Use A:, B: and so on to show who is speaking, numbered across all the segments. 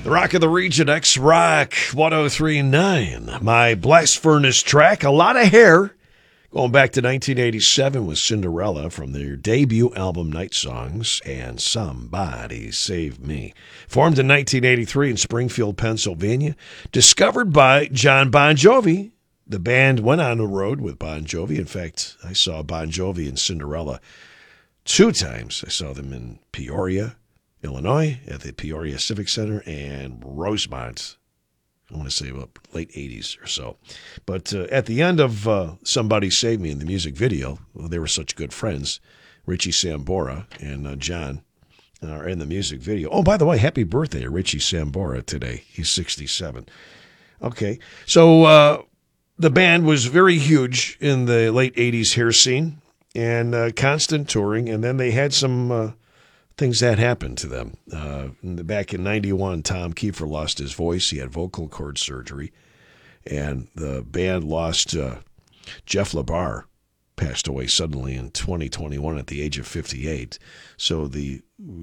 A: The Rock of the Region, X-Rock 103.9. My Blast Furnace track, A Lot of Hair, going back to 1987 with Cinderella from their debut album Night Songs and Somebody Save Me. Formed in 1983 in Springfield, Pennsylvania. Discovered by John Bon Jovi. The band went on the road with Bon Jovi. In fact, I saw Bon Jovi and Cinderella 2 times. I saw them in Peoria, Illinois, at the Peoria Civic Center, and Rosemont, I want to say about late 80s or so. But at the end of Somebody Save Me in the music video, well, they were such good friends, Richie Sambora and John are in the music video. Oh, by the way, happy birthday to Richie Sambora today. He's 67. Okay, so the band was very huge in the late 80s hair scene and constant touring, and then they had some things that happened to them. Back in 91, Tom Kiefer lost his voice. He had vocal cord surgery. And the band lost Jeff LaBar, passed away suddenly in 2021 at the age of 58. So the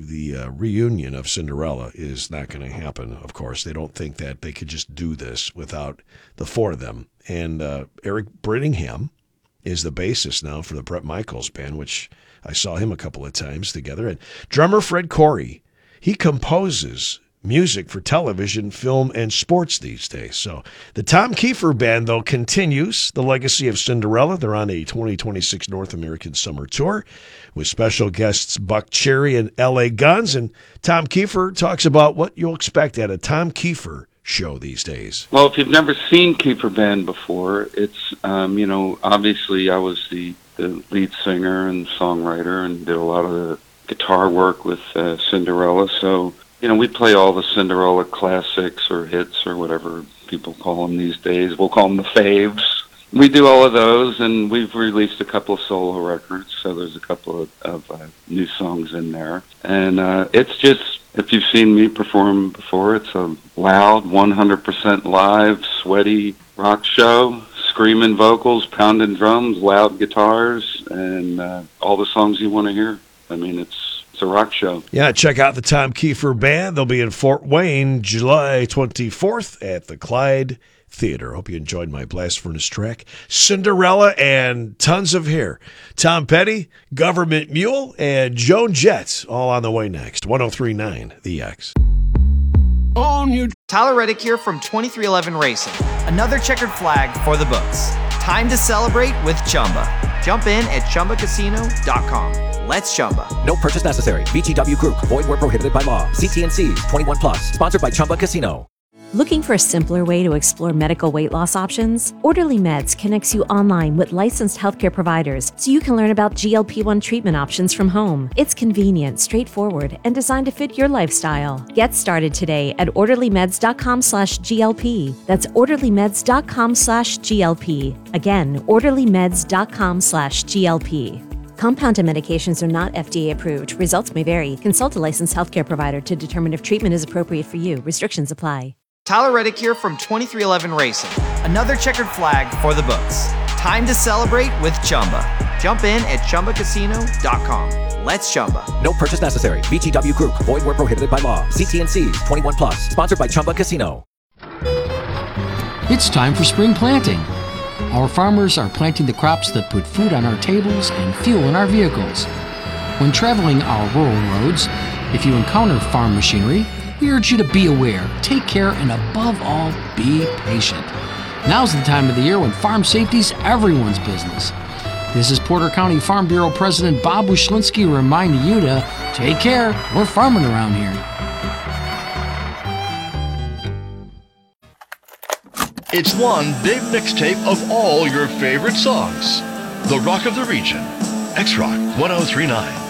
A: reunion of Cinderella is not going to happen, of course. They don't think that they could just do this without the 4 of them. And Eric Brittingham is the bassist now for the Bret Michaels Band, which I saw him a couple of times together. And drummer Fred Corey, he composes music for television, film, and sports these days. So the Tom Kiefer Band, though, continues the legacy of Cinderella. They're on a 2026 North American Summer Tour with special guests Buck Cherry and L.A. Guns. And Tom Kiefer talks about what you'll expect at a Tom Kiefer show these days.
B: Well, if you've never seen Kiefer Band before, it's, obviously I was the lead singer and songwriter and did a lot of the guitar work with Cinderella. So, we play all the Cinderella classics or hits or whatever people call them these days. We'll call them the faves. We do all of those, and we've released a couple of solo records, so there's a couple of new songs in there. And it's just, if you've seen me perform before, it's a loud, 100% live, sweaty rock show. Screaming vocals, pounding drums, loud guitars, and all the songs you want to hear. I mean, it's a rock show.
A: Yeah, check out the Tom Kiefer Band. They'll be in Fort Wayne, July 24th at the Clyde Theater. Hope you enjoyed my Blast Furnace track. Cinderella and tons of hair. Tom Petty, Government Mule, and Joan Jett all on the way next. 103.9 The X.
C: Tyler Reddick here from 2311 Racing. Another checkered flag for the books. Time to celebrate with Chumba. Jump in at ChumbaCasino.com. Let's Chumba.
D: No purchase necessary. VGW Group. Void where prohibited by law. CT&Cs. 21 plus. Sponsored by Chumba Casino.
E: Looking for a simpler way to explore medical weight loss options? Orderly Meds connects you online with licensed healthcare providers so you can learn about GLP-1 treatment options from home. It's convenient, straightforward, and designed to fit your lifestyle. Get started today at orderlymeds.com/GLP. That's orderlymeds.com/GLP. Again, orderlymeds.com/GLP. Compounded medications are not FDA approved. Results may vary. Consult a licensed healthcare provider to determine if treatment is appropriate for you. Restrictions apply.
C: Tyler Reddick here from 2311 Racing. Another checkered flag for the books. Time to celebrate with Chumba. Jump in at ChumbaCasino.com. Let's Chumba.
D: No purchase necessary. VGW Group. Void where prohibited by law. CT&Cs. 21 plus. Sponsored by Chumba Casino.
F: It's time for spring planting. Our farmers are planting the crops that put food on our tables and fuel in our vehicles. When traveling our rural roads, if you encounter farm machinery, we urge you to be aware, take care, and above all, be patient. Now's the time of the year when farm safety's everyone's business. This is Porter County Farm Bureau President Bob Wyszlinski reminding you to take care. We're farming around here.
G: It's one big mixtape of all your favorite songs. The Rock of the Region. X-Rock 103.9.